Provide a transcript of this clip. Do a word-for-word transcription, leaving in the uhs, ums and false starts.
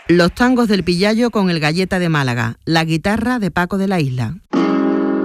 Los tangos del Pillayo con el Galleta de Málaga, la guitarra de Paco de la Isla.